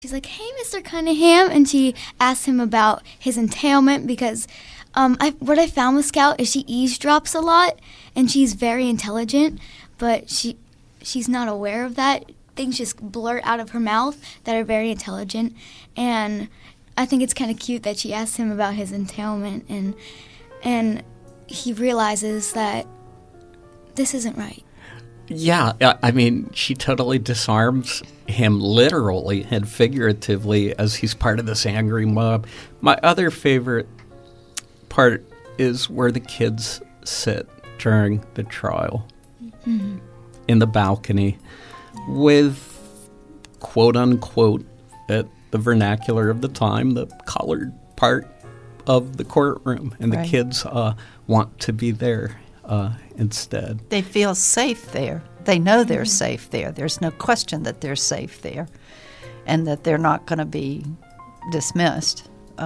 She's like, "Hey, Mr. Cunningham," and she asks him about his entailment because what I found with Scout is she eavesdrops a lot, and she's very intelligent, but she's not aware of that. Things just blurt out of her mouth that are very intelligent, and I think it's kind of cute that she asks him about his entailment, and he realizes that this isn't right. Yeah, I mean, she totally disarms him literally and figuratively as he's part of this angry mob. My other favorite part is where the kids sit during the trial in the balcony with, quote-unquote, at the vernacular of the time, the colored part of the courtroom. And the kids want to be there instead. They feel safe there. They know they're safe there. There's no question that they're safe there and that they're not going to be dismissed.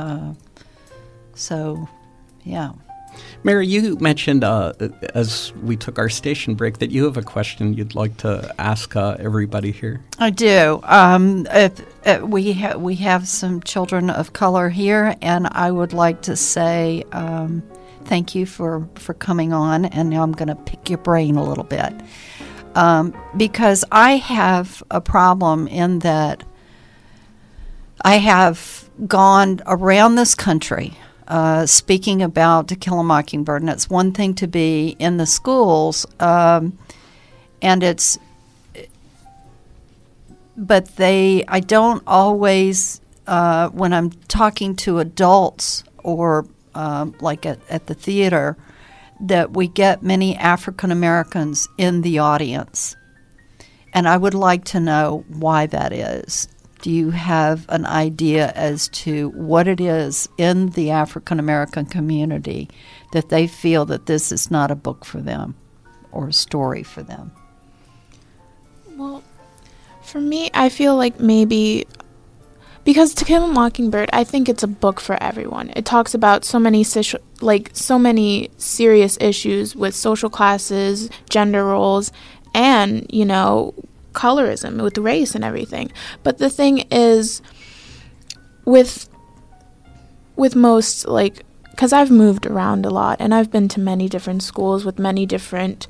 So, yeah. Mary, you mentioned as we took our station break that you have a question you'd like to ask everybody here. I do. We have some children of color here, and I would like to say thank you for coming on, and now I'm going to pick your brain a little bit. Because I have a problem in that I have gone around this country speaking about To Kill a Mockingbird, and it's one thing to be in the schools, but I don't always, when I'm talking to adults or like at the theater, that we get many African Americans in the audience. And I would like to know why that is. Do you have an idea as to what it is in the African American community that they feel that this is not a book for them or a story for them? Well, for me, I feel like maybe because To Kill a Mockingbird, I think it's a book for everyone. It talks about so many serious issues with social classes, gender roles, and, colorism with race and everything. But the thing is, with most, because I've moved around a lot, and I've been to many different schools with many different,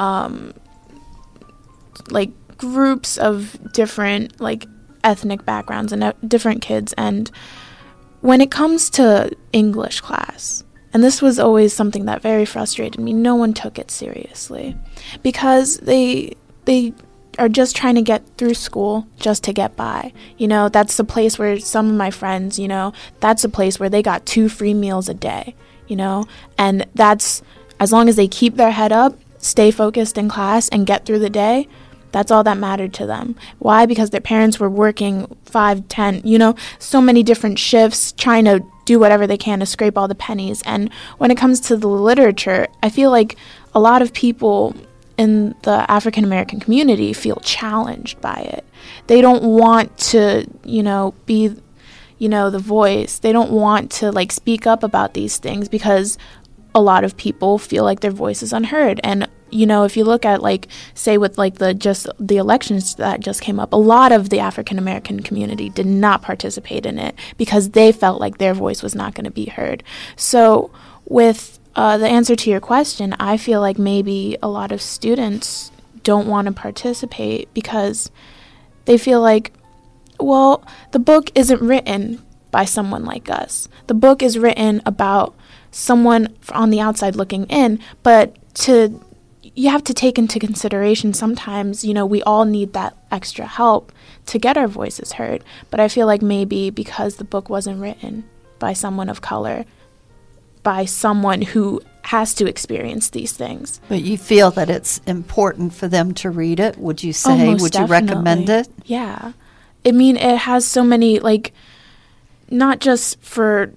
groups of different, ethnic backgrounds and different kids, and when it comes to English class, and this was always something that very frustrated me, no one took it seriously because they are just trying to get through school just to get by. That's the place where some of my friends, that's a place where they got 2 free meals a day, and that's, as long as they keep their head up, stay focused in class and get through the day, that's all that mattered to them. Why? Because their parents were working 5, 10, so many different shifts, trying to do whatever they can to scrape all the pennies. And when it comes to the literature, I feel like a lot of people in the African American community feel challenged by it. They don't want to, be, the voice. They don't want to, speak up about these things because a lot of people feel like their voice is unheard. And if you look at say with the elections that just came up, a lot of the African American community did not participate in it because they felt like their voice was not going to be heard. So with the answer to your question, I feel like maybe a lot of students don't want to participate because they feel like, well, the book isn't written by someone like us. The book is written about someone on the outside looking in, but you have to take into consideration sometimes, we all need that extra help to get our voices heard. But I feel like maybe because the book wasn't written by someone of color, by someone who has to experience these things. But you feel that it's important for them to read it, would you say? Most would definitely. You recommend it? Yeah. I mean, it has so many, not just for,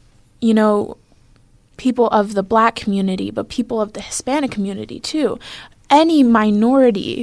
people of the Black community, but people of the Hispanic community too. Any minority,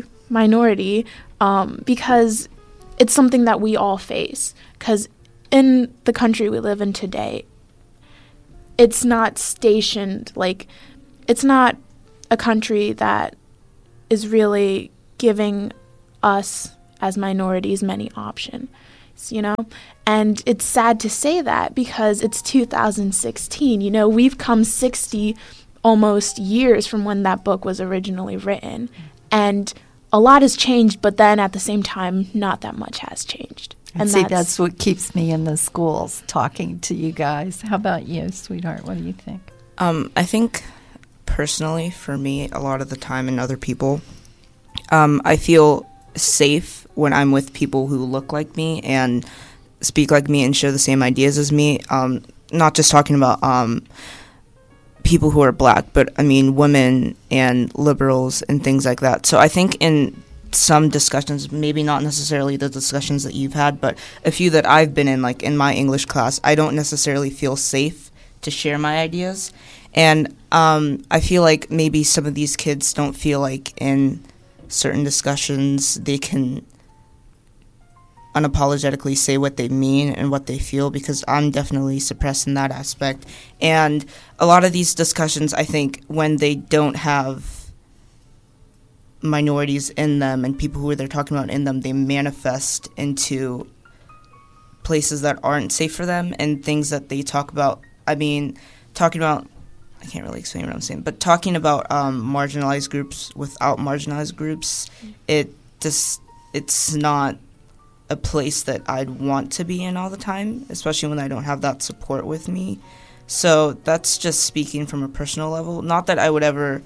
because it's something that we all face. Because in the country we live in today, it's not stationed, it's not a country that is really giving us as minorities many options. you know? And it's sad to say that because it's 2016. You know, we've come 60 almost years from when that book was originally written. And a lot has changed, but then at the same time, not that much has changed. And see, that's what keeps me in the schools, talking to you guys. How about you, sweetheart? What do you think? I think personally, for me, a lot of the time and other people, I feel safe when I'm with people who look like me and speak like me and share the same ideas as me. Not just talking about people who are black, but I mean women and liberals and things like that. So I think in some discussions, maybe not necessarily the discussions that you've had, but a few that I've been in, like in my English class, I don't necessarily feel safe to share my ideas. And I feel like maybe some of these kids don't feel like in certain discussions they can unapologetically say what they mean and what they feel, because I'm definitely suppressed in that aspect. And a lot of these discussions, I think, when they don't have minorities in them and people who they're talking about in them, they manifest into places that aren't safe for them and things that they talk about. I mean, talking about, I can't really explain what I'm saying, but talking about marginalized groups without marginalized groups, it's not a place that I'd want to be in all the time, especially when I don't have that support with me. So that's just speaking from a personal level. Not that I would ever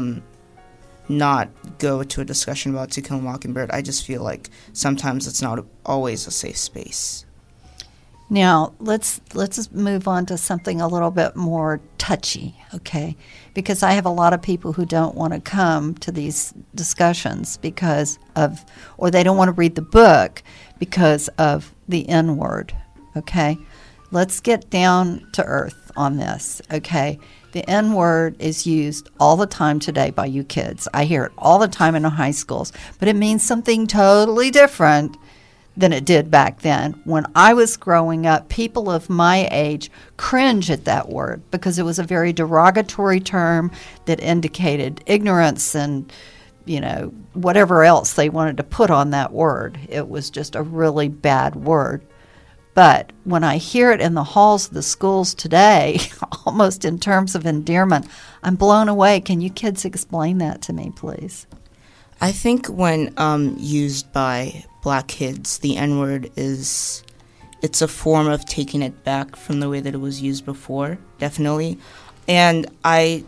not go to a discussion about To Kill a Mockingbird. I just feel like sometimes it's not always a safe space. Now, let's move on to something a little bit more touchy, okay? Because I have a lot of people who don't want to come to these discussions because of, or they don't want to read the book because of the N-word, okay? Let's get down to earth on this, okay? The N-word is used all the time today by you kids. I hear it all the time in high schools, but it means something totally different than it did back then. When I was growing up, people of my age cringe at that word because it was a very derogatory term that indicated ignorance and, you know, whatever else they wanted to put on that word. It was just a really bad word. But when I hear it in the halls of the schools today, almost in terms of endearment, I'm blown away. Can you kids explain that to me, please? I think when used by black kids, the N-word it's a form of taking it back from the way that it was used before, definitely. And I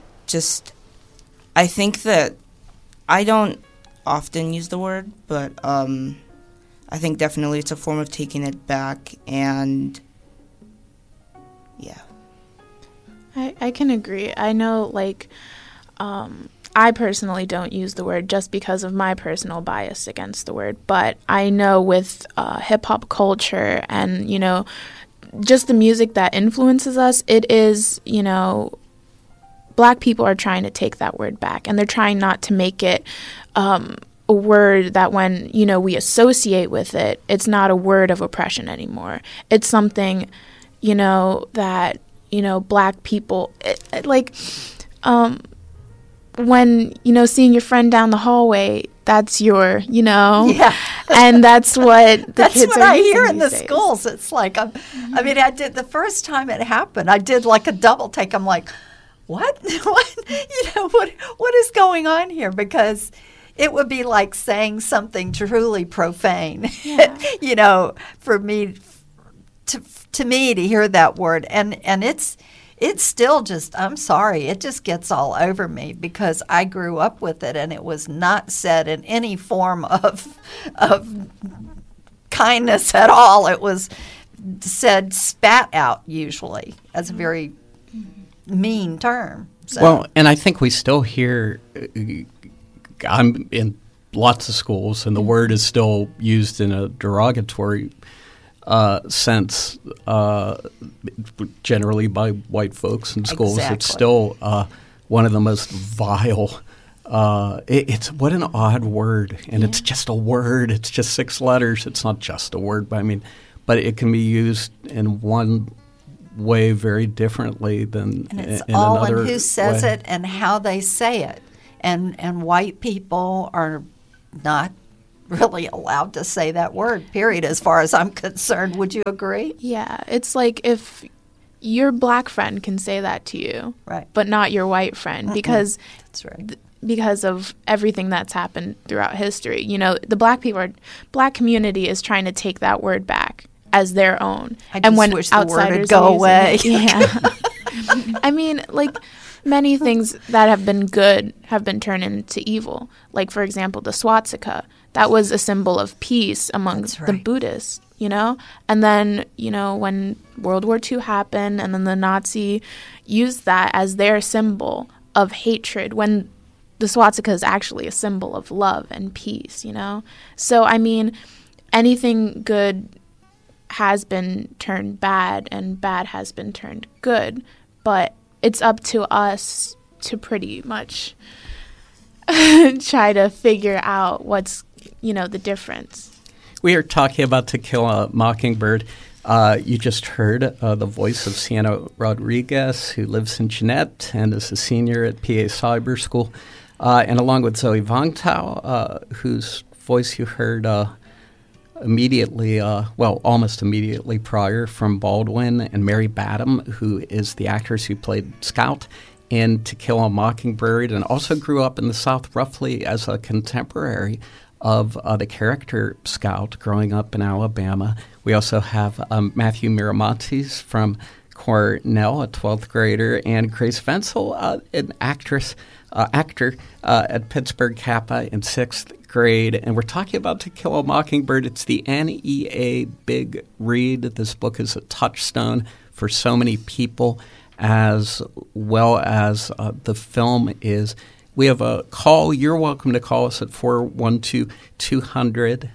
think that I don't often use the word, but I think definitely it's a form of taking it back, and yeah. I can agree. I know, like, I personally don't use the word just because of my personal bias against the word, but I know with hip-hop culture and, you know, just the music that influences us, it is, you know, black people are trying to take that word back, and they're trying not to make it a word that when, you know, we associate with it, it's not a word of oppression anymore. It's something, you know, that, you know, black people, when, you know, seeing your friend down the hallway, that's your, you know, yeah. And that's what the that's kids what are I using hear in the these days. schools. It's like, I mean, I did the first time it happened. I did like a double take. I'm like, what? What? You know, what is going on here? Because it would be like saying something truly profane. Yeah. You know, for me to me to hear that word, and it's still just, I'm sorry, it just gets all over me because I grew up with it and it was not said in any form of kindness at all. It was said spat out usually as a very mean term. So. Well, and I think we still hear, I'm in lots of schools, and the word is still used in a derogatory sense, generally by white folks in schools. Exactly. It's still one of the most vile. It's what an odd word, and it's just a word. It's just 6 letters. It's not just a word, but it can be used in one way very differently than and it's in all another in who says way. it and how they say it, and white people are not really allowed to say that word, period, as far as I'm concerned. Would you agree? Yeah, it's like if your black friend can say that to you, Right. but not your white friend, because That's right. because of everything that's happened throughout history. You know, the black community is trying to take that word back as their own. I and just when wish the word would outsiders go are using away. it- yeah. I mean, like, many things that have been good have been turned into evil. Like, for example, the swastika. That was a symbol of peace among That's the right. Buddhists, you know? And then, you know, when World War II happened and then the Nazi used that as their symbol of hatred, when the swastika is actually a symbol of love and peace, you know? So, I mean, anything good has been turned bad and bad has been turned good, but it's up to us to pretty much try to figure out what's, you know, the difference. We are talking about To Kill a Mockingbird. You just heard the voice of Sienna Rodriguez, who lives in Jeanette and is a senior at PA Cyber School, and along with Zoe Vong Tao, whose voice you heard immediately, almost immediately prior from Baldwin, and Mary Badham, who is the actress who played Scout in To Kill a Mockingbird, and also grew up in the South roughly as a contemporary of the character Scout growing up in Alabama. We also have Matthew Miramontes from Cornell, a 12th grader, and Grace Venzel, an actor at Pittsburgh Kappa in 6th grade. And we're talking about To Kill a Mockingbird. It's the NEA Big Read. This book is a touchstone for so many people, as well as the film is. We have a call. You're welcome to call us at 412-200-5975,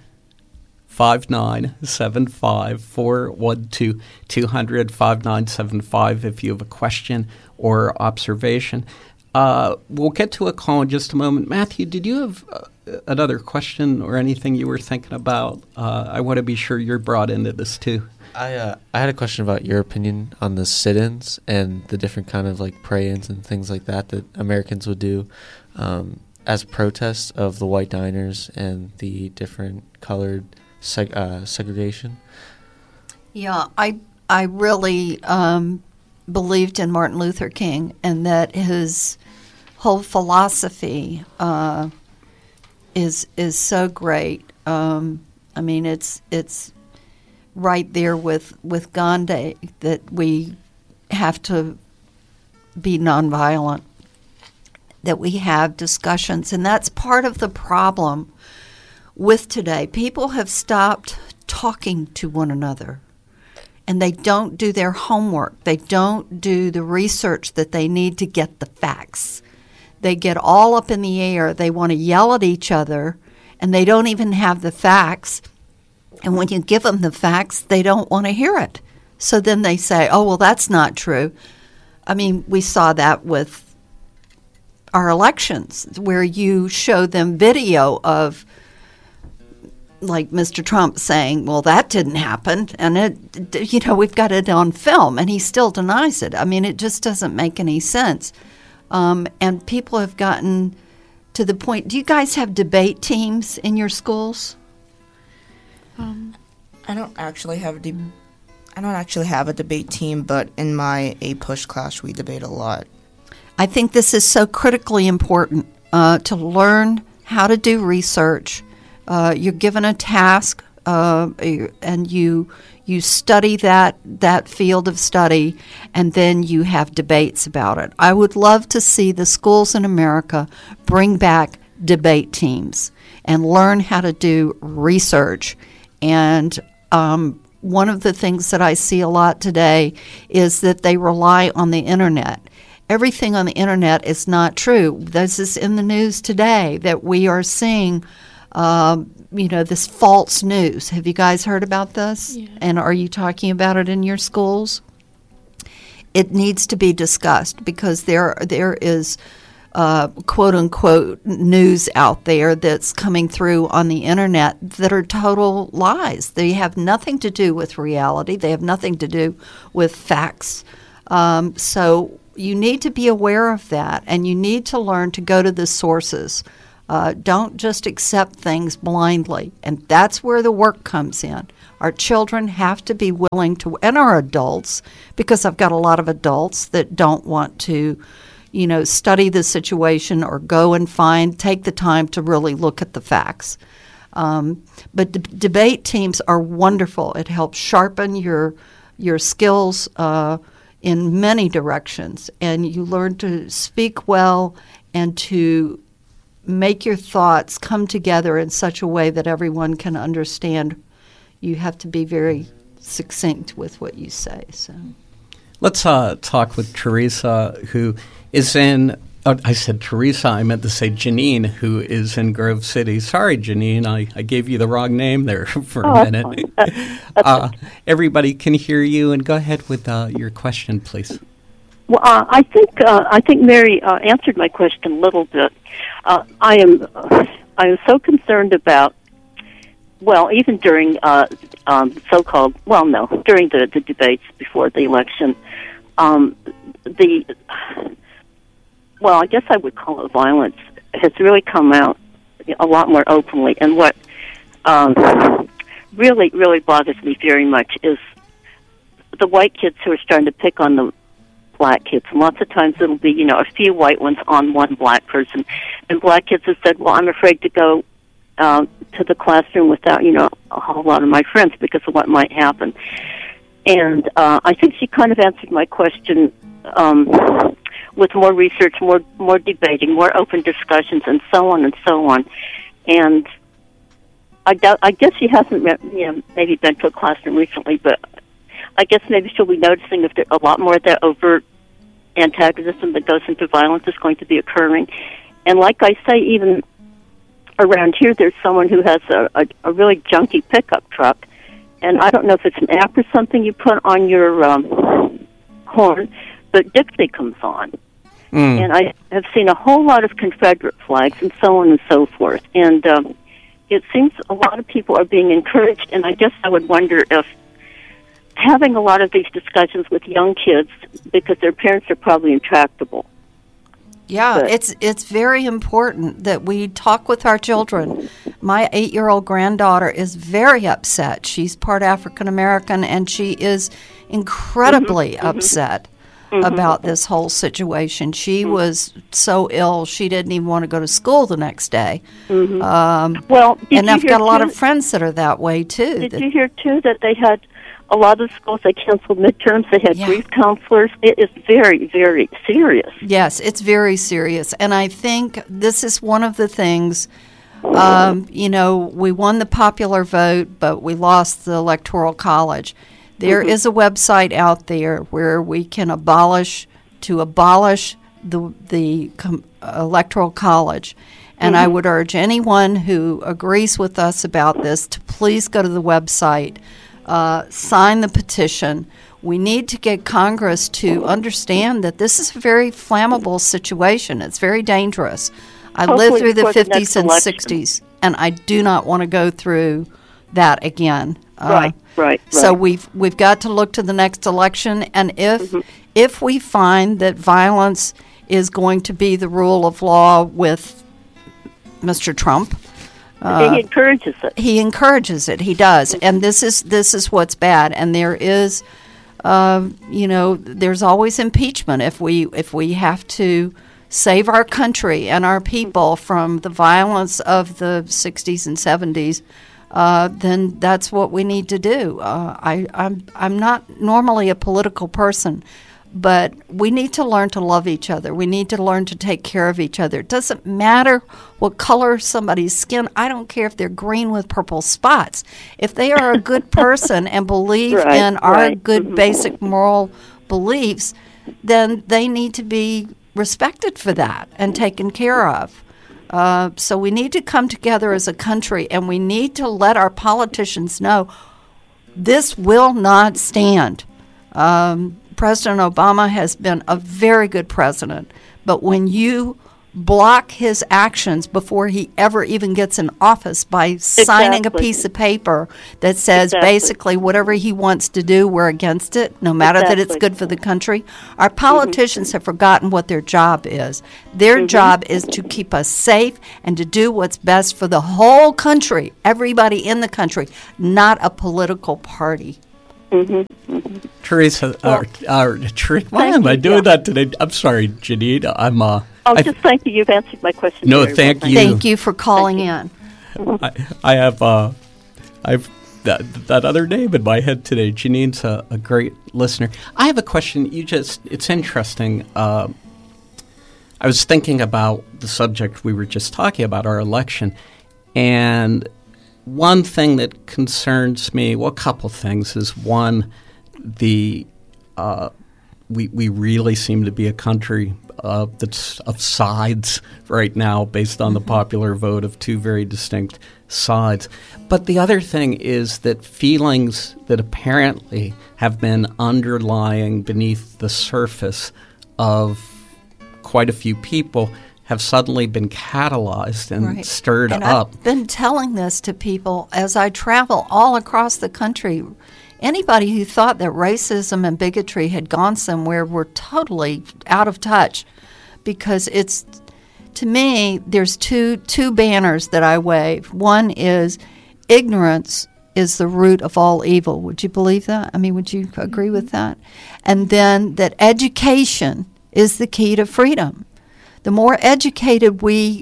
412-200-5975 if you have a question or observation. We'll get to a call in just a moment. Matthew, did you have another question or anything you were thinking about? I want to be sure you're brought into this too. I had a question about your opinion on the sit-ins and the different kind of like pray-ins and things like that Americans would do as protests of the white diners and the different colored segregation. Yeah, I really believed in Martin Luther King, and that his whole philosophy is so great. I mean, it's right there with Gandhi, that we have to be nonviolent, that we have discussions, and that's part of the problem with today. People have stopped talking to one another, and they don't do their homework. They don't do the research that they need to get the facts. They get all up in the air. They want to yell at each other, and they don't even have the facts. And when you give them the facts, they don't want to hear it. So then they say, oh, well, that's not true. I mean, we saw that with our elections, where you show them video of, like, Mr. Trump saying, well, that didn't happen. And, we've got it on film, and he still denies it. I mean, it just doesn't make any sense. And people have gotten to the point. Do you guys have debate teams in your schools? I don't actually have a debate team, but in my A-Push class, we debate a lot. I think this is so critically important to learn how to do research. You're given a task, and you study that field of study, and then you have debates about it. I would love to see the schools in America bring back debate teams and learn how to do research. And one of the things that I see a lot today is that they rely on the internet. Everything on the internet is not true. This is in the news today, that we are seeing, this false news. Have you guys heard about this? Yeah. And are you talking about it in your schools? It needs to be discussed, because there is quote unquote news out there that's coming through on the internet that are total lies. They have nothing to do with reality. They have nothing to do with facts. So you need to be aware of that, and you need to learn to go to the sources. Don't just accept things blindly. And that's where the work comes in. Our children have to be willing to, and our adults, because I've got a lot of adults that don't want to, study the situation or go and take the time to really look at the facts. But debate teams are wonderful. It helps sharpen your skills in many directions, and you learn to speak well and to make your thoughts come together in such a way that everyone can understand. You have to be very succinct with what you say. So, let's talk with Teresa, who is in. Oh, I said Teresa. I meant to say Janine, who is in Grove City. Sorry, Janine. I gave you the wrong name there for a minute. Everybody can hear you, and go ahead with your question, please. Well, I think Mary answered my question a little bit. I am so concerned about, even during during the debates before the election, I guess I would call it violence, has really come out a lot more openly. And what really, really bothers me very much is the white kids who are starting to pick on the black kids. And lots of times it'll be, a few white ones on one black person. And black kids have said, well, I'm afraid to go to the classroom without, a whole lot of my friends because of what might happen. And I think she kind of answered my question with more research, more debating, more open discussions, and so on and so on. And I guess she hasn't, maybe been to a classroom recently, but I guess maybe she'll be noticing if a lot more of that overt antagonism that goes into violence is going to be occurring. And like I say, even around here, there's someone who has a really junky pickup truck, and I don't know if it's an app or something you put on your horn, but Dixie comes on. And I have seen a whole lot of Confederate flags and so on and so forth. And it seems a lot of people are being encouraged, and I guess I would wonder if having a lot of these discussions with young kids, because their parents are probably intractable. Yeah, it's very important that we talk with our children. My 8-year-old granddaughter is very upset. She's part African American, and she is incredibly upset about this whole situation. She was so ill, she didn't even want to go to school the next day. And I've got a lot of friends that are that way, too. Did you hear, too, that they had a lot of schools, they canceled midterms, they had grief counselors? It is very, very serious. Yes, it's very serious. And I think this is one of the things, we won the popular vote, but we lost the Electoral College. There is a website out there where we can abolish the Electoral College. And I would urge anyone who agrees with us about this to please go to the website, sign the petition. We need to get Congress to understand that this is a very flammable situation. It's very dangerous. I lived through the 50s and 60s, and I do not want to go through that again. Right. So we've got to look to the next election, and if we find that violence is going to be the rule of law with Mr. Trump, he encourages it. He encourages it. He does, and this is what's bad. And there is, there's always impeachment if we have to save our country and our people from the violence of the 60s and 70s. Then that's what we need to do. I'm not normally a political person, but we need to learn to love each other. We need to learn to take care of each other. It doesn't matter what color somebody's skin. I don't care if they're green with purple spots. If they are a good person and believe in our good basic moral beliefs, then they need to be respected for that and taken care of. So we need to come together as a country, and we need to let our politicians know this will not stand. President Obama has been a very good president, but when you block his actions before he ever even gets in office by signing a Exactly. piece of paper that says Exactly. basically whatever he wants to do, we're against it, no matter that it's Exactly. good for the country. Our politicians have forgotten what their job is. Their job is to keep us safe and to do what's best for the whole country, everybody in the country, not a political party. Teresa, why am I doing that today? I'm sorry, Janine. Just thank you. You've answered my question. No, very thank well. you. Thank you for calling in. I have I've that other name in my head today. Janine's a great listener. I have a question. It's interesting. I was thinking about the subject we were just talking about, our election, and one thing that concerns me, well, a couple things, is one, we really seem to be a country that's of sides right now based on the popular vote of two very distinct sides. But the other thing is that feelings that apparently have been underlying beneath the surface of quite a few people have suddenly been catalyzed and stirred and up. I've been telling this to people as I travel all across the country. Anybody who thought that racism and bigotry had gone somewhere were totally out of touch, because it's, to me, there's two banners that I wave. One is ignorance is the root of all evil. Would you believe that? I mean, would you agree with that? And then that education is the key to freedom. The more educated we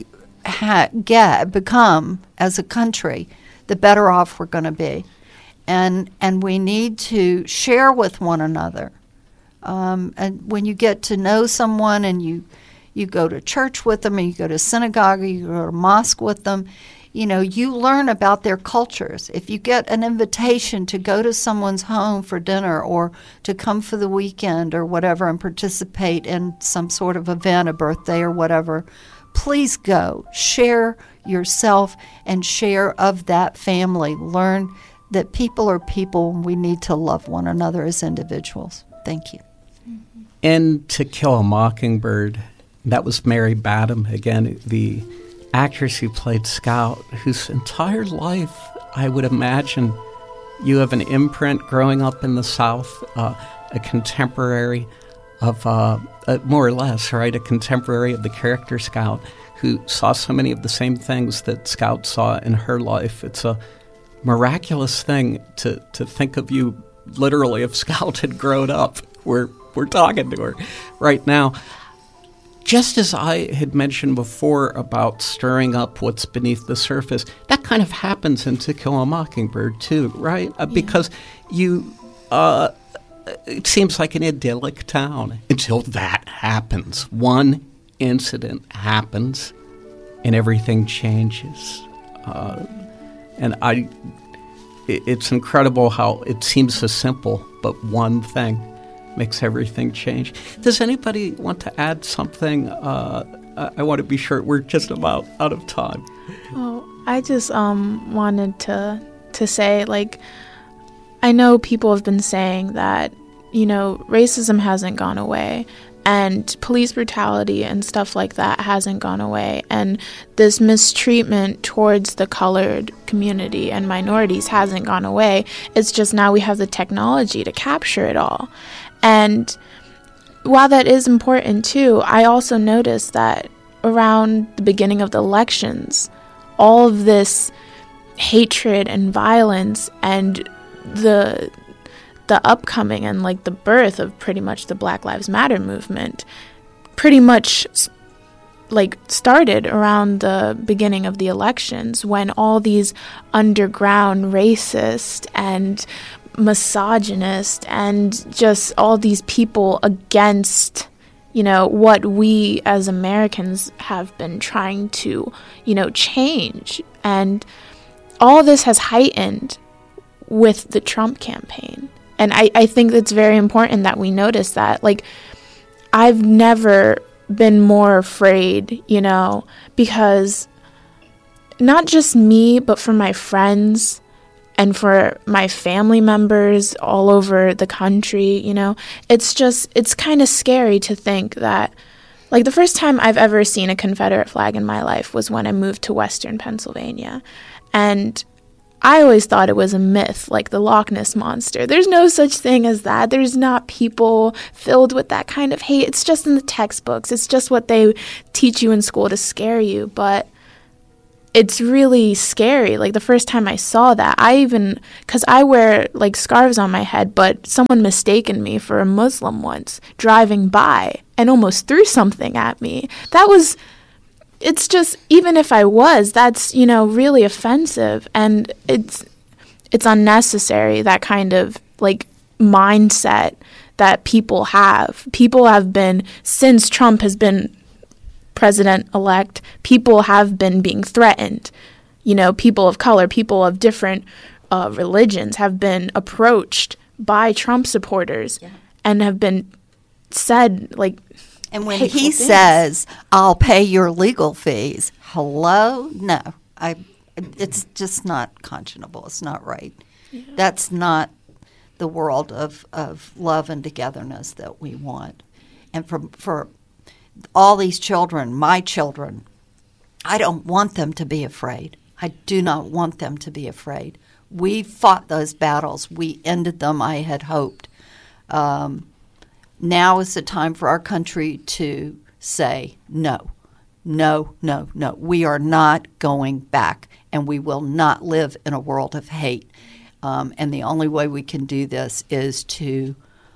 become as a country, the better off we're going to be. And we need to share with one another. And when you get to know someone and you go to church with them, and you go to synagogue, or you go to mosque with them, you learn about their cultures. If you get an invitation to go to someone's home for dinner or to come for the weekend or whatever and participate in some sort of event, a birthday or whatever, please go. Share yourself and share of that family. Learn that people are people, and we need to love one another as individuals. Thank you. And To Kill a Mockingbird, that was Mary Badham, again, the actress who played Scout, whose entire life, I would imagine, you have an imprint growing up in the South, a contemporary of, more or less, right, a contemporary of the character Scout, who saw so many of the same things that Scout saw in her life. It's a miraculous thing to think of you literally if Scout had grown up. We're talking to her right now. Just as I had mentioned before about stirring up what's beneath the surface, that kind of happens in To Kill a Mockingbird too, right? Because it seems like an idyllic town until that happens. One incident happens and everything changes. It's incredible how it seems so simple, but one thing makes everything change. Does anybody want to add something? I want to be sure we're just about out of time. Oh, I just wanted to say, like, I know people have been saying that, racism hasn't gone away, and police brutality and stuff like that hasn't gone away, and this mistreatment towards the colored community and minorities hasn't gone away. It's just now we have the technology to capture it all. And while that is important too, I also noticed that around the beginning of the elections, all of this hatred and violence and the upcoming and like the birth of pretty much the Black Lives Matter movement pretty much like started around the beginning of the elections, when all these underground racist and misogynist and just all these people against, what we as Americans have been trying to, change. And all this has heightened with the Trump campaign. And I think it's very important that we notice that. Like, I've never been more afraid, because not just me, but for my friends and for my family members all over the country, it's kind of scary to think that Like, the first time I've ever seen a Confederate flag in my life was when I moved to Western Pennsylvania. And I always thought it was a myth, like the Loch Ness Monster. There's no such thing as that. There's not people filled with that kind of hate. It's just in the textbooks. It's just what they teach you in school to scare you. But it's really scary. Like, the first time I saw that, because I wear, like, scarves on my head, but someone mistaken me for a Muslim once, driving by, and almost threw something at me. It's just, even if I was, that's, really offensive, and it's unnecessary, that kind of, like, mindset that people have. People have been, since Trump has been president-elect, people have been being threatened. People of color, people of different religions have been approached by Trump supporters and have been said, like, and when he says, "I'll pay your legal fees," hello? No. It's just not conscionable. It's not right. Yeah. That's not the world of love and togetherness that we want. And for all these children, my children, I don't want them to be afraid. I do not want them to be afraid. We fought those battles. We ended them, I had hoped. Now is the time for our country to say no. No, no, no. We are not going back, and we will not live in a world of hate. And the only way we can do this is to,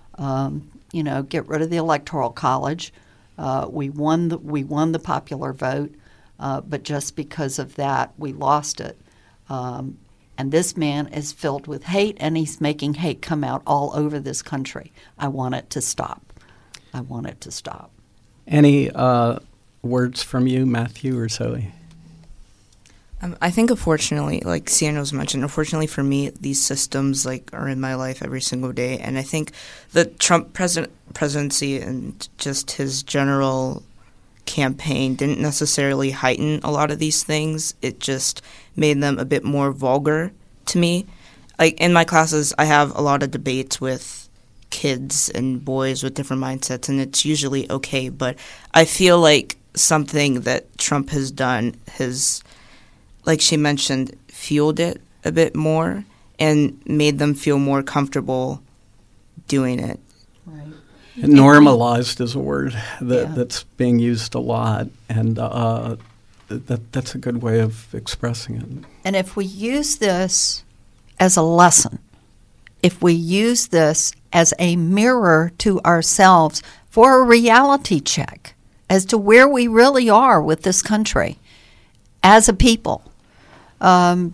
get rid of the Electoral College. We won the popular vote, but just because of that, we lost it. And this man is filled with hate, and he's making hate come out all over this country. I want it to stop. I want it to stop. Any words from you, Matthew or Zoe? I think, unfortunately, like Sienna's mentioned, unfortunately for me, these systems are in my life every single day, and I think the Trump presidency and just his general campaign didn't necessarily heighten a lot of these things. It just made them a bit more vulgar to me. Like, in my classes, I have a lot of debates with kids and boys with different mindsets, and it's usually okay, but I feel like something that Trump has done has, like she mentioned, fueled it a bit more and made them feel more comfortable doing it. Right. Normalized is a word that's being used a lot, and that's a good way of expressing it. And if we use this as a lesson, if we use this as a mirror to ourselves for a reality check as to where we really are with this country as a people, then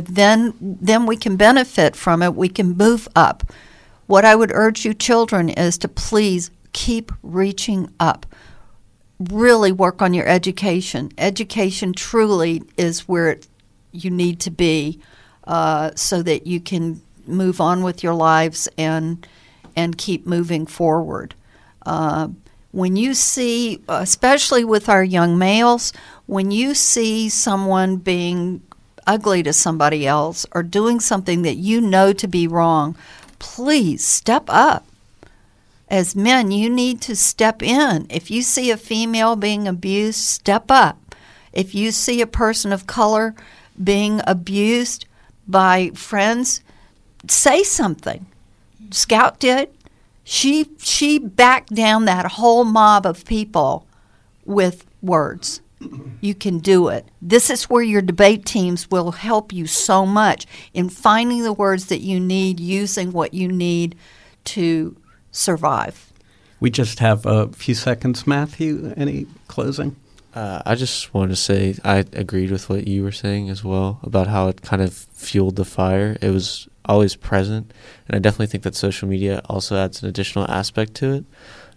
we can benefit from it. We can move up. What I would urge you children is to please keep reaching up. Really work on your education. Education truly is where you need to be so that you can move on with your lives and keep moving forward. When you see, especially with our young males, when you see someone being ugly to somebody else or doing something that you know to be wrong, please step up. As men, you need to step in. If you see a female being abused, step up. If you see a person of color being abused by friends, say something. Scout did. She backed down that whole mob of people with words. You can do it. This is where your debate teams will help you so much in finding the words that you need, using what you need to survive. We just have a few seconds. Matthew, any closing? I just wanted to say I agreed with what you were saying as well about how it kind of fueled the fire. It was always present, and I definitely think that social media also adds an additional aspect to it.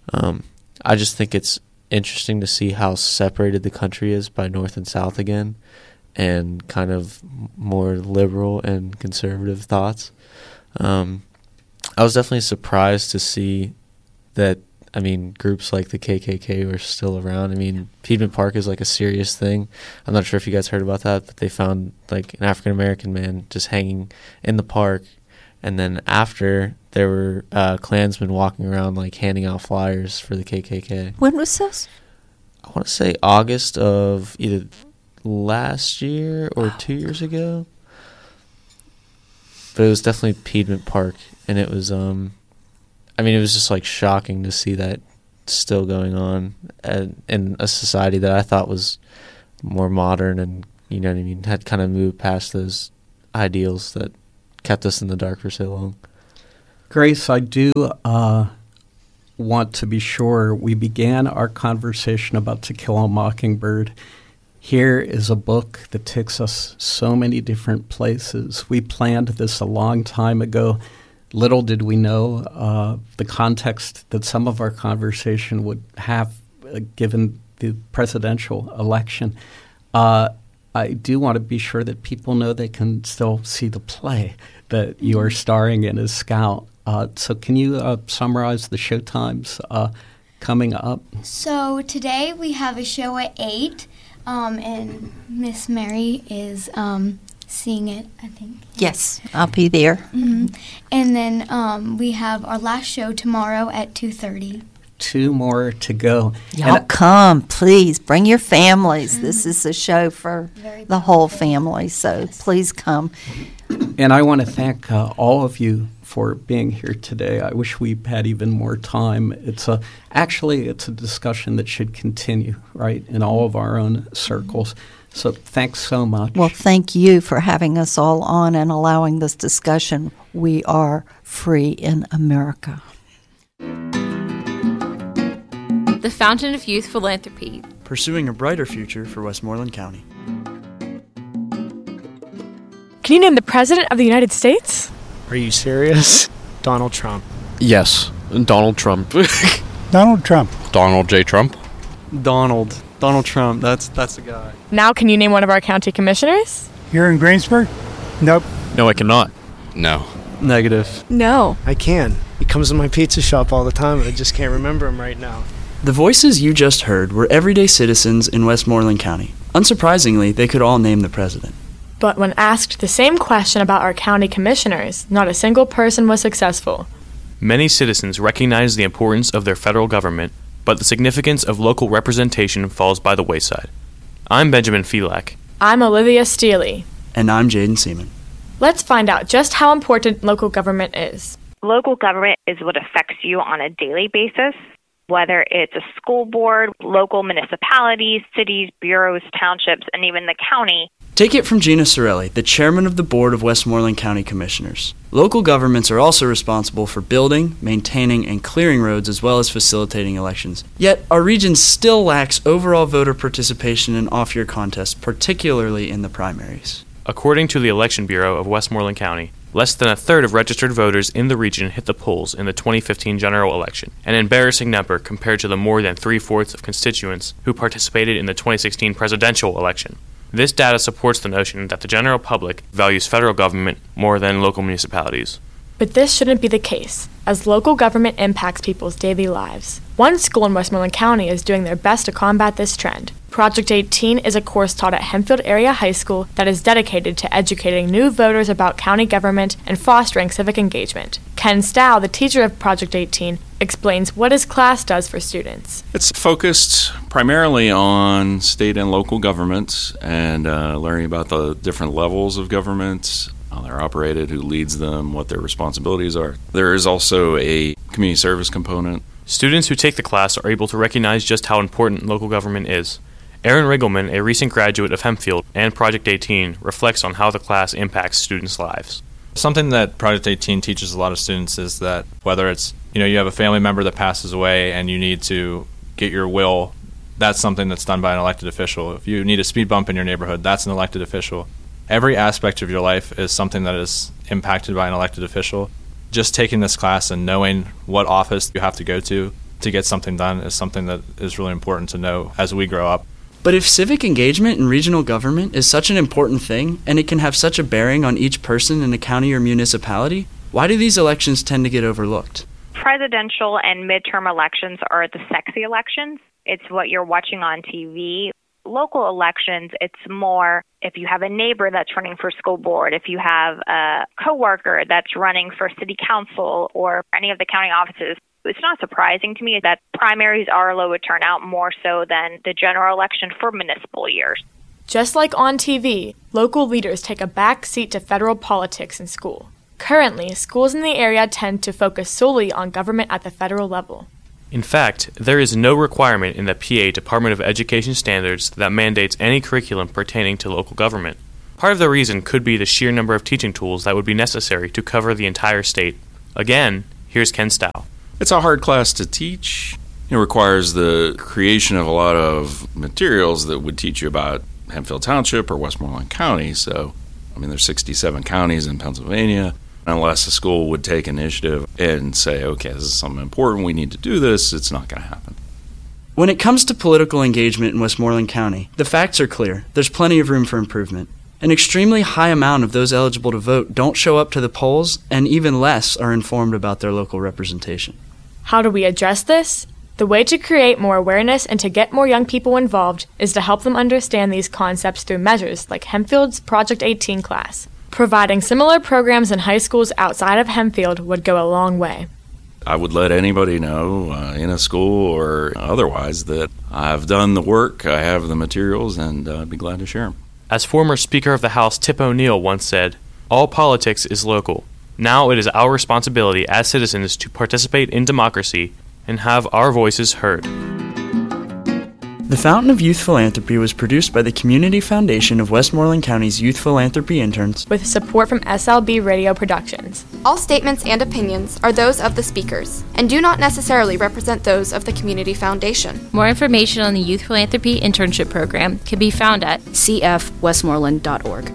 I just think it's interesting to see how separated the country is by North and South again, and kind of more liberal and conservative thoughts. I was definitely surprised to see that, groups like the KKK were still around. Piedmont Park is a serious thing. I'm not sure if you guys heard about that, but they found an African-American man just hanging in the park. And then after, there were Klansmen walking around handing out flyers for the KKK. When was this? I want to say August of either last year or 2 years ago. But it was definitely Piedmont Park, and it was, it was just like shocking to see that still going on in a society that I thought was more modern and, you know what I mean, had kind of moved past those ideals that kept us in the dark for so long. Grace, I do want to be sure we began our conversation about To Kill a Mockingbird. Here is a book that takes us so many different places. We planned this a long time ago. Little did we know the context that some of our conversation would have given the presidential election. I do want to be sure that people know they can still see the play that you are starring in as Scout. So can you summarize the show times coming up? So today we have a show at 8, and Miss Mary is seeing it, I think. Yes, I'll be there. Mm-hmm. And then we have our last show tomorrow at 2:30. 2 more to go. Y'all come, please. Bring your families. This is a show for the whole family, so please come. And I want to thank all of you for being here today. I wish we had even more time. It's a discussion that should continue, right, in all of our own circles. So thanks so much. Well, thank you for having us all on and allowing this discussion. We are free in America. The Fountain of Youth Philanthropy. Pursuing a brighter future for Westmoreland County. Can you name the President of the United States? Are you serious? Donald Trump. Yes, Donald Trump. Donald Trump. Donald J. Trump. Donald Trump. That's the guy. Now can you name one of our county commissioners? Here in Greensburg? Nope. No, I cannot. No. Negative. No. I can. He comes to my pizza shop all the time, and I just can't remember him right now. The voices you just heard were everyday citizens in Westmoreland County. Unsurprisingly, they could all name the president. But when asked the same question about our county commissioners, not a single person was successful. Many citizens recognize the importance of their federal government, but the significance of local representation falls by the wayside. I'm Benjamin Felak. I'm Olivia Steele. And I'm Jaden Seaman. Let's find out just how important local government is. Local government is what affects you on a daily basis, whether it's a school board, local municipalities, cities, bureaus, townships, and even the county. Take it from Gina Sorelli, the chairman of the board of Westmoreland County Commissioners. Local governments are also responsible for building, maintaining, and clearing roads as well as facilitating elections. Yet, our region still lacks overall voter participation in off-year contests, particularly in the primaries. According to the Election Bureau of Westmoreland County, less than a third of registered voters in the region hit the polls in the 2015 general election, an embarrassing number compared to the more than 3/4 of constituents who participated in the 2016 presidential election. This data supports the notion that the general public values federal government more than local municipalities. But this shouldn't be the case, as local government impacts people's daily lives. One school in Westmoreland County is doing their best to combat this trend. Project 18 is a course taught at Hempfield Area High School that is dedicated to educating new voters about county government and fostering civic engagement. Ken Stow, the teacher of Project 18, explains what his class does for students. It's focused primarily on state and local governments and learning about the different levels of government, how they're operated, who leads them, what their responsibilities are. There is also a community service component. Students who take the class are able to recognize just how important local government is. Aaron Riggleman, a recent graduate of Hempfield and Project 18, reflects on how the class impacts students' lives. Something that Project 18 teaches a lot of students is that whether it's, you have a family member that passes away and you need to get your will, that's something that's done by an elected official. If you need a speed bump in your neighborhood, that's an elected official. Every aspect of your life is something that is impacted by an elected official. Just taking this class and knowing what office you have to go to get something done is something that is really important to know as we grow up. But if civic engagement in regional government is such an important thing, and it can have such a bearing on each person in a county or municipality, why do these elections tend to get overlooked? Presidential and midterm elections are the sexy elections. It's what you're watching on TV. Local elections, it's more if you have a neighbor that's running for school board, if you have a coworker that's running for city council or any of the county offices. It's not surprising to me that primaries are a lower turnout, more so than the general election for municipal years. Just like on TV, local leaders take a back seat to federal politics in school. Currently, schools in the area tend to focus solely on government at the federal level. In fact, there is no requirement in the PA Department of Education standards that mandates any curriculum pertaining to local government. Part of the reason could be the sheer number of teaching tools that would be necessary to cover the entire state. Again, here's Ken Stow. It's a hard class to teach. It requires the creation of a lot of materials that would teach you about Hempfield Township or Westmoreland County. So, there's 67 counties in Pennsylvania. Unless a school would take initiative and say, okay, this is something important, we need to do this, it's not going to happen. When it comes to political engagement in Westmoreland County, the facts are clear. There's plenty of room for improvement. An extremely high amount of those eligible to vote don't show up to the polls, and even less are informed about their local representation. How do we address this? The way to create more awareness and to get more young people involved is to help them understand these concepts through measures like Hempfield's Project 18 class. Providing similar programs in high schools outside of Hempfield would go a long way. I would let anybody know in a school or otherwise that I've done the work, I have the materials, and I'd be glad to share them. As former Speaker of the House Tip O'Neill once said, "All politics is local. Now it is our responsibility as citizens to participate in democracy and have our voices heard." The Fountain of Youth Philanthropy was produced by the Community Foundation of Westmoreland County's Youth Philanthropy Interns with support from SLB Radio Productions. All statements and opinions are those of the speakers and do not necessarily represent those of the Community Foundation. More information on the Youth Philanthropy Internship Program can be found at cfwestmoreland.org.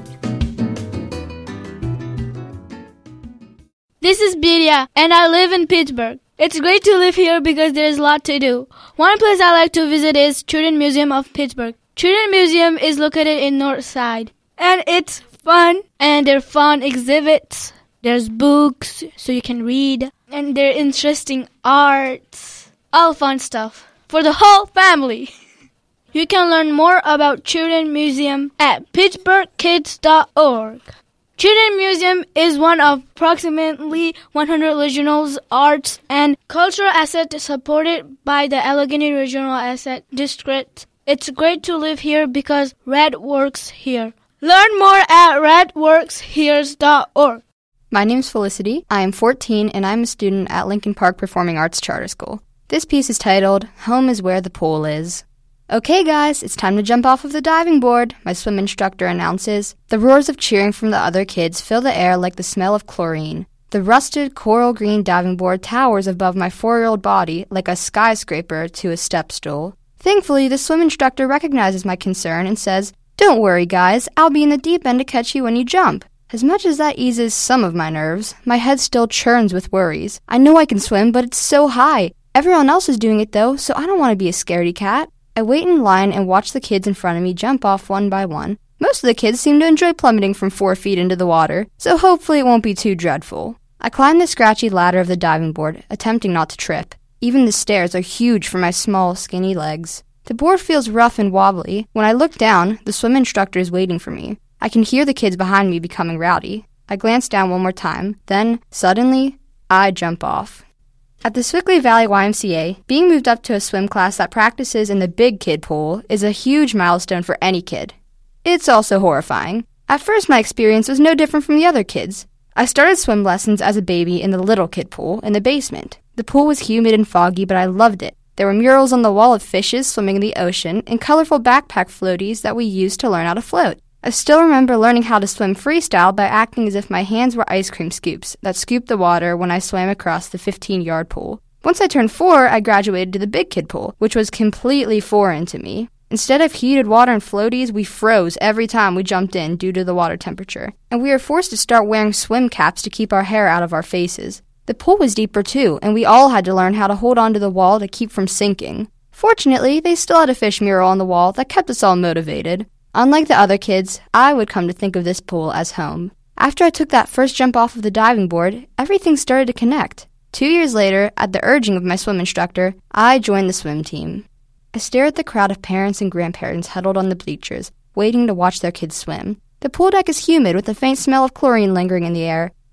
This is Biria, and I live in Pittsburgh. It's great to live here because there's a lot to do. One place I like to visit is Children's Museum of Pittsburgh. Children's Museum is located in North Side, and it's fun, and there are fun exhibits. There's books so you can read, and there are interesting arts. All fun stuff for the whole family. You can learn more about Children's Museum at pittsburghkids.org. Children's Museum is one of approximately 100 regional arts and cultural assets supported by the Allegheny Regional Asset District. It's great to live here because Red works here. Learn more at redworkshere.org. My name's Felicity. I am 14 and I'm a student at Lincoln Park Performing Arts Charter School. This piece is titled, Home is Where the Pool Is. Okay guys, it's time to jump off of the diving board, my swim instructor announces. The roars of cheering from the other kids fill the air like the smell of chlorine. The rusted coral green diving board towers above my 4-year-old body like a skyscraper to a step stool. Thankfully, the swim instructor recognizes my concern and says, "Don't worry guys, I'll be in the deep end to catch you when you jump." As much as that eases some of my nerves, my head still churns with worries. I know I can swim, but it's so high. Everyone else is doing it though, so I don't want to be a scaredy cat. I wait in line and watch the kids in front of me jump off one by one. Most of the kids seem to enjoy plummeting from 4 feet into the water, so hopefully it won't be too dreadful. I climb the scratchy ladder of the diving board, attempting not to trip. Even the stairs are huge for my small, skinny legs. The board feels rough and wobbly. When I look down, the swim instructor is waiting for me. I can hear the kids behind me becoming rowdy. I glance down one more time. Then, suddenly, I jump off. At the Swickley Valley YMCA, being moved up to a swim class that practices in the big kid pool is a huge milestone for any kid. It's also horrifying. At first, my experience was no different from the other kids. I started swim lessons as a baby in the little kid pool in the basement. The pool was humid and foggy, but I loved it. There were murals on the wall of fishes swimming in the ocean and colorful backpack floaties that we used to learn how to float. I still remember learning how to swim freestyle by acting as if my hands were ice cream scoops that scooped the water when I swam across the 15-yard pool. Once I turned 4, I graduated to the big kid pool, which was completely foreign to me. Instead of heated water and floaties, we froze every time we jumped in due to the water temperature, and we were forced to start wearing swim caps to keep our hair out of our faces. The pool was deeper too, and we all had to learn how to hold onto the wall to keep from sinking. Fortunately, they still had a fish mural on the wall that kept us all motivated. Unlike the other kids, I would come to think of this pool as home. After I took that first jump off of the diving board, everything started to connect. 2 years later, at the urging of my swim instructor, I joined the swim team. I stare at the crowd of parents and grandparents huddled on the bleachers, waiting to watch their kids swim. The pool deck is humid with a faint smell of chlorine lingering in the air.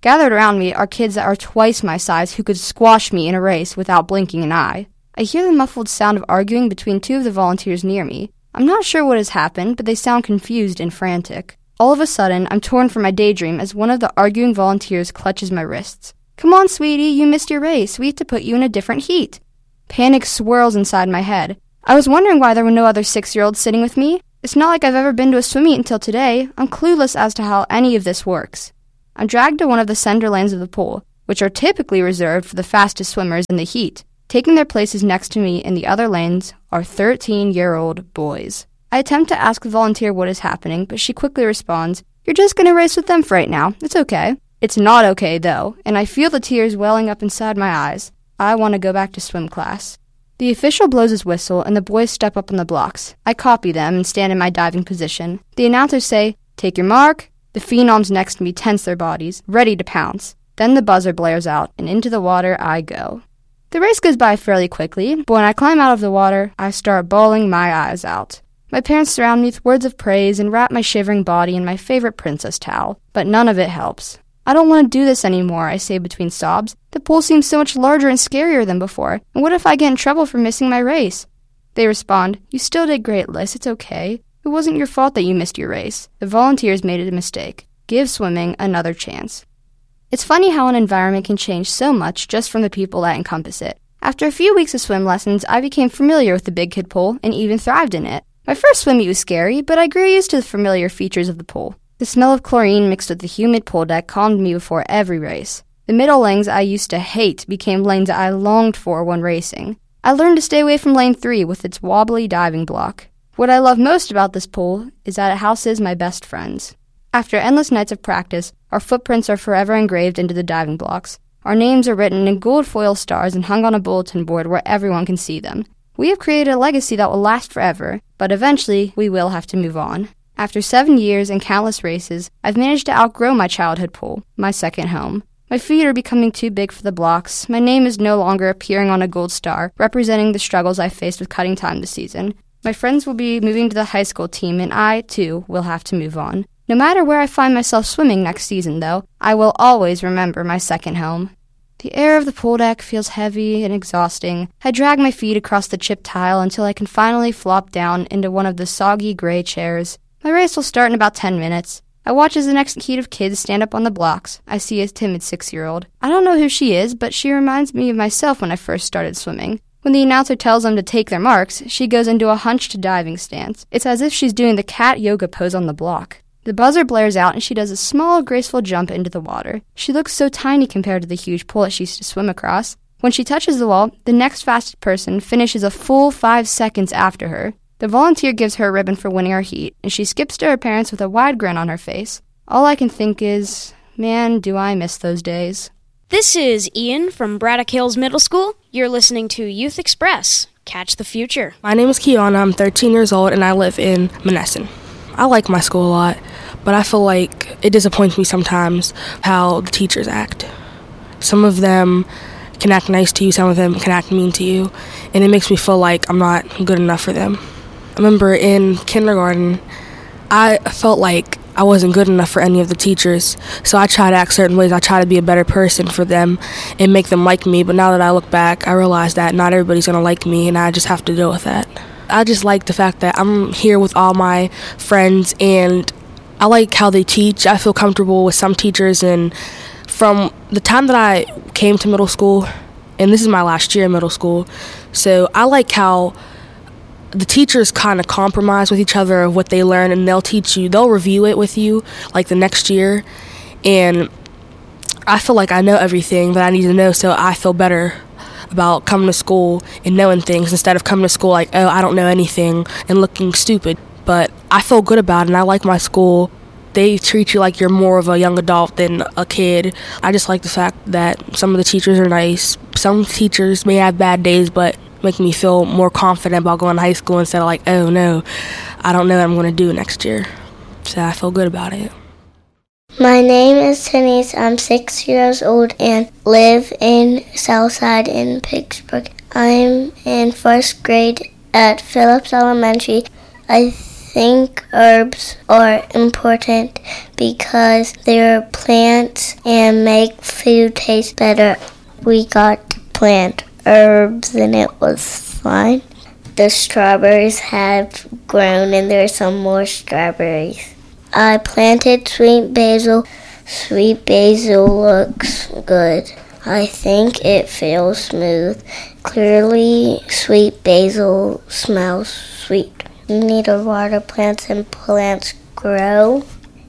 Gathered around me are kids that are twice my size who could squash me in a race without blinking an eye. I hear the muffled sound of arguing between two of the volunteers near me. I'm not sure what has happened, but they sound confused and frantic. All of a sudden, I'm torn from my daydream as one of the arguing volunteers clutches my wrists. "Come on, sweetie, you missed your race. We have to put you in a different heat." Panic swirls inside my head. I was wondering why there were no other 6-year-olds sitting with me. It's not like I've ever been to a swim meet until today. I'm clueless as to how any of this works. I'm dragged to one of the center lanes of the pool, which are typically reserved for the fastest swimmers in the heat. Taking their places next to me in the other lanes are 13-year-old boys. I attempt to ask the volunteer what is happening, but she quickly responds, "You're just going to race with them for right now. It's okay." It's not okay, though, and I feel the tears welling up inside my eyes. I want to go back to swim class. The official blows his whistle, and the boys step up on the blocks. I copy them and stand in my diving position. The announcers say, "Take your mark." The phenoms next to me tense their bodies, ready to pounce. Then the buzzer blares out, and into the water I go. The race goes by fairly quickly, but when I climb out of the water, I start bawling my eyes out. My parents surround me with words of praise and wrap my shivering body in my favorite princess towel, but none of it helps. "I don't want to do this anymore," I say between sobs. "The pool seems so much larger and scarier than before, and what if I get in trouble for missing my race?" They respond, "You still did great, Liz. It's okay. It wasn't your fault that you missed your race. The volunteers made a mistake. Give swimming another chance." It's funny how an environment can change so much just from the people that encompass it. After a few weeks of swim lessons, I became familiar with the Big Kid Pool and even thrived in it. My first swim meet was scary, but I grew used to the familiar features of the pool. The smell of chlorine mixed with the humid pool deck calmed me before every race. The middle lanes I used to hate became lanes I longed for when racing. I learned to stay away from lane 3 with its wobbly diving block. What I love most about this pool is that it houses my best friends. After endless nights of practice, our footprints are forever engraved into the diving blocks. Our names are written in gold foil stars and hung on a bulletin board where everyone can see them. We have created a legacy that will last forever, but eventually we will have to move on. After 7 years and countless races, I've managed to outgrow my childhood pool, my second home. My feet are becoming too big for the blocks. My name is no longer appearing on a gold star, representing the struggles I faced with cutting time this season. My friends will be moving to the high school team, and I, too, will have to move on. No matter where I find myself swimming next season, though, I will always remember my second home. The air of the pool deck feels heavy and exhausting. I drag my feet across the chipped tile until I can finally flop down into one of the soggy gray chairs. My race will start in about 10 minutes. I watch as the next heat of kids stand up on the blocks. I see a timid 6-year-old. I don't know who she is, but she reminds me of myself when I first started swimming. When the announcer tells them to take their marks, she goes into a hunched diving stance. It's as if she's doing the cat yoga pose on the block. The buzzer blares out and she does a small, graceful jump into the water. She looks so tiny compared to the huge pool that she used to swim across. When she touches the wall, the next fastest person finishes a full 5 seconds after her. The volunteer gives her a ribbon for winning her heat, and she skips to her parents with a wide grin on her face. All I can think is, man, do I miss those days. This is Ian from Braddock Hills Middle School. You're listening to Youth Express. Catch the future. My name is Kiana. I'm 13 years old, and I live in Monessen. I like my school a lot, but I feel like it disappoints me sometimes how the teachers act. Some of them can act nice to you, some of them can act mean to you, and it makes me feel like I'm not good enough for them. I remember in kindergarten, I felt like I wasn't good enough for any of the teachers, so I try to act certain ways. I try to be a better person for them and make them like me, but now that I look back, I realize that not everybody's going to like me, and I just have to deal with that. I just like the fact that I'm here with all my friends, and I like how they teach. I feel comfortable with some teachers, and from the time that I came to middle school, and this is my last year in middle school, so I like how the teachers kind of compromise with each other of what they learn, and they'll teach you, they'll review it with you like the next year, and I feel like I know everything that I need to know, so I feel better about coming to school and knowing things instead of coming to school like, oh, I don't know anything and looking stupid. But I feel good about it, and I like my school. They treat you like you're more of a young adult than a kid. I just like the fact that some of the teachers are nice. Some teachers may have bad days, but make me feel more confident about going to high school instead of like, oh no, I don't know what I'm going to do next year. So I feel good about it. My name is Denise. I'm 6 years old and live in Southside in Pittsburgh. I'm in first grade at Phillips Elementary. I think herbs are important because they're plants and make food taste better. We got to plant herbs and it was fun. The strawberries have grown and there's some more strawberries. I planted sweet basil. Sweet basil looks good. I think it feels smooth. Clearly, sweet basil smells sweet. You need to water plants and plants grow.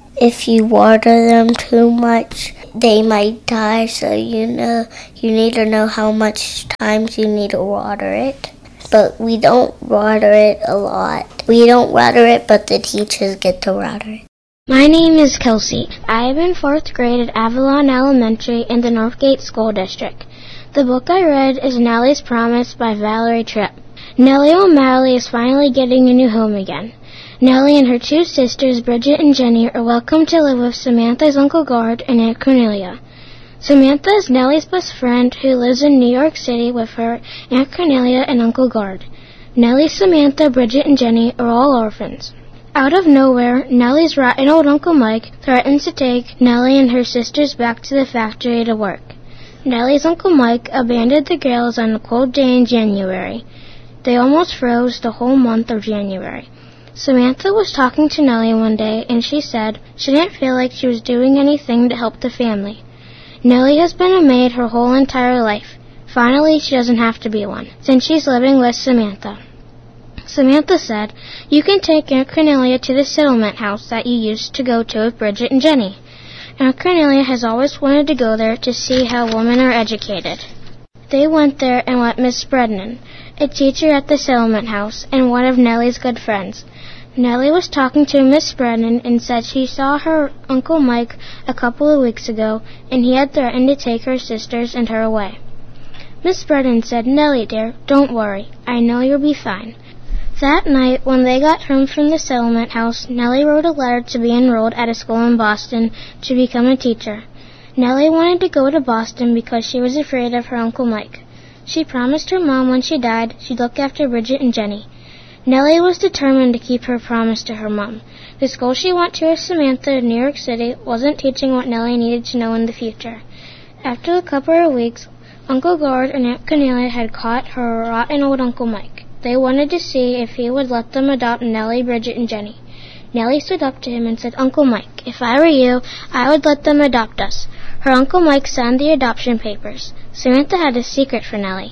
If you water them too much, they might die, so you need to know how much times you need to water it. But we don't water it a lot. We don't water it, but the teachers get to water it. My name is Kelsey. I am in 4th grade at Avalon Elementary in the Northgate School District. The book I read is Nellie's Promise by Valerie Tripp. Nellie O'Malley is finally getting a new home again. Nellie and her 2 sisters, Bridget and Jenny, are welcome to live with Samantha's Uncle Gard and Aunt Cornelia. Samantha is Nellie's best friend who lives in New York City with her Aunt Cornelia and Uncle Gard. Nellie, Samantha, Bridget, and Jenny are all orphans. Out of nowhere, Nellie's rotten old Uncle Mike threatens to take Nellie and her sisters back to the factory to work. Nellie's Uncle Mike abandoned the girls on a cold day in January. They almost froze the whole month of January. Samantha was talking to Nellie one day, and she said she didn't feel like she was doing anything to help the family. Nellie has been a maid her whole entire life. Finally, she doesn't have to be one, since she's living with Samantha. Samantha said, "You can take Aunt Cornelia to the settlement house that you used to go to with Bridget and Jenny. Aunt Cornelia has always wanted to go there to see how women are educated." They went there and met Miss Brennan, a teacher at the settlement house and one of Nellie's good friends. Nellie was talking to Miss Brennan and said she saw her Uncle Mike a couple of weeks ago and he had threatened to take her sisters and her away. Miss Brennan said, "Nellie, dear, don't worry. I know you'll be fine." That night, when they got home from the settlement house, Nellie wrote a letter to be enrolled at a school in Boston to become a teacher. Nellie wanted to go to Boston because she was afraid of her Uncle Mike. She promised her mom when she died she'd look after Bridget and Jenny. Nellie was determined to keep her promise to her mom. The school she went to with Samantha in New York City wasn't teaching what Nellie needed to know in the future. After a couple of weeks, Uncle Gard and Aunt Cornelia had caught her rotten old Uncle Mike. They wanted to see if he would let them adopt Nellie, Bridget, and Jenny. Nellie stood up to him and said, "Uncle Mike, if I were you, I would let them adopt us." Her Uncle Mike signed the adoption papers. Samantha had a secret for Nellie.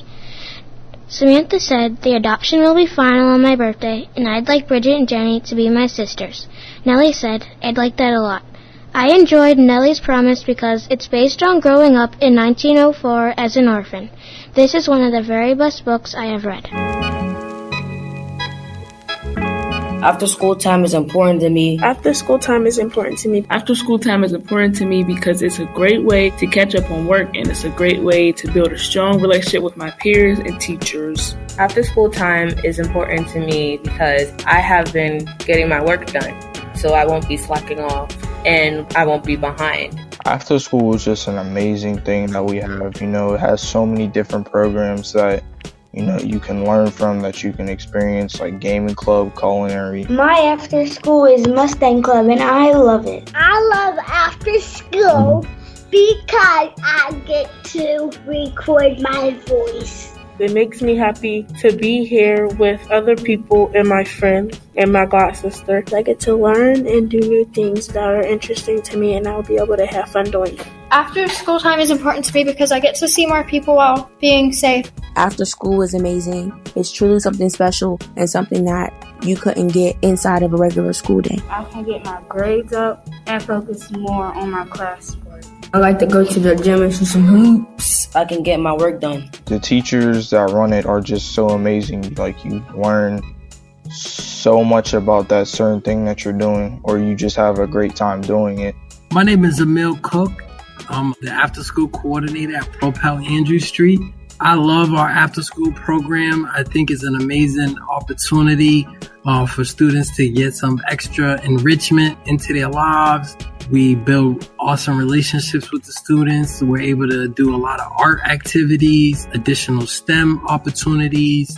Samantha said, "The adoption will be final on my birthday, and I'd like Bridget and Jenny to be my sisters." Nellie said, "I'd like that a lot." I enjoyed Nellie's Promise because it's based on growing up in 1904 as an orphan. This is one of the very best books I have read. After school time is important to me. After school time is important to me. After school time is important to me because it's a great way to catch up on work and it's a great way to build a strong relationship with my peers and teachers. After school time is important to me because I have been getting my work done, so I won't be slacking off and I won't be behind. After school is just an amazing thing that we have. You know, it has so many different programs that you can learn from, that you can experience, like gaming club, culinary. My after school is Mustang Club, and I love it. I love after school because I get to record my voice. It makes me happy to be here with other people and my friends and my god sister. I get to learn and do new things that are interesting to me, and I'll be able to have fun doing it. After school time is important to me because I get to see more people while being safe. After school is amazing. It's truly something special and something that you couldn't get inside of a regular school day. I can get my grades up and focus more on my classwork. I like to go to the gym and shoot some hoops. I can get my work done. The teachers that run it are just so amazing. Like, you learn so much about that certain thing that you're doing, or you just have a great time doing it. My name is Emil Cook. I'm the after-school coordinator at Propel Andrew Street. I love our after-school program. I think it's an amazing opportunity for students to get some extra enrichment into their lives. We build awesome relationships with the students. We're able to do a lot of art activities, additional STEM opportunities.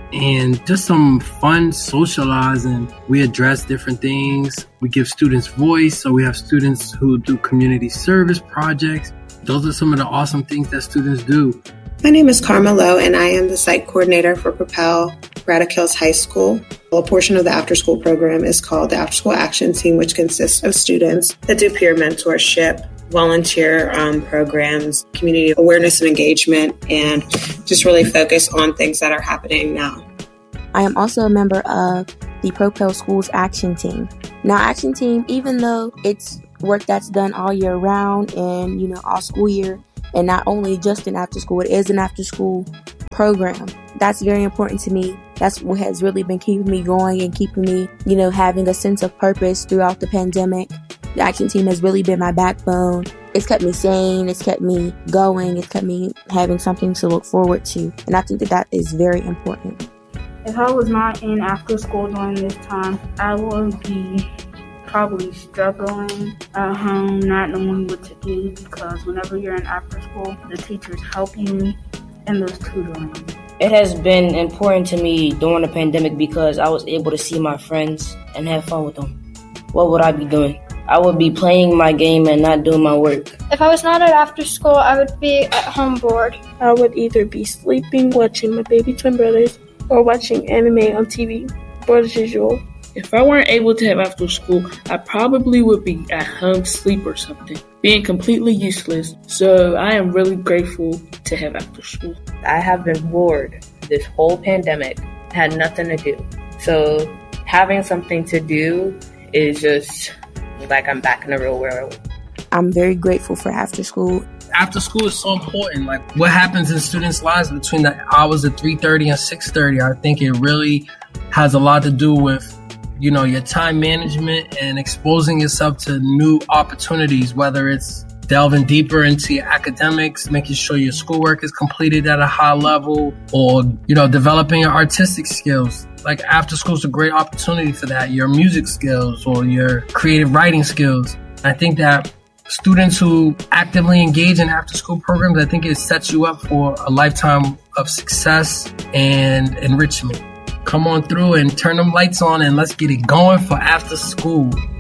and just some fun socializing. We address different things. We give students voice. So we have students who do community service projects. Those are some of the awesome things that students do. My name is Karma Lowe, and I am the site coordinator for Propel Braddock Hills High School. A portion of the after-school program is called the After School Action Team, which consists of students that do peer mentorship, volunteer programs, community awareness and engagement, and just really focus on things that are happening now. I am also a member of the Propel Schools Action Team. Now, Action Team, even though it's work that's done all year round and, all school year, and not only just an after school, it is an after school program. That's very important to me. That's what has really been keeping me going and keeping me, having a sense of purpose throughout the pandemic. The Action Team has really been my backbone. It's kept me sane. It's kept me going. It's kept me having something to look forward to. And I think that is very important. If I was not in after school during this time, I would be probably struggling at home, not knowing what to do, because whenever you're in after school, the teachers help you in those tutoring. It has been important to me during the pandemic because I was able to see my friends and have fun with them. What would I be doing? I would be playing my game and not doing my work. If I was not at after school, I would be at home bored. I would either be sleeping, watching my baby twin brothers, or watching anime on TV, but as usual. If I weren't able to have after school, I probably would be at home asleep or something, being completely useless. So I am really grateful to have after school. I have been bored this whole pandemic, had nothing to do. So having something to do is just like I'm back in the real world. I'm very grateful for after school. After school is so important. Like what happens in students' lives between the hours of 3:30 and 6:30, I think it really has a lot to do with your time management and exposing yourself to new opportunities, whether it's delving deeper into your academics, making sure your schoolwork is completed at a high level, or, developing your artistic skills. Like after school is a great opportunity for that, your music skills or your creative writing skills. I think that students who actively engage in after school programs, I think it sets you up for a lifetime of success and enrichment. Come on through and turn them lights on and let's get it going for after school.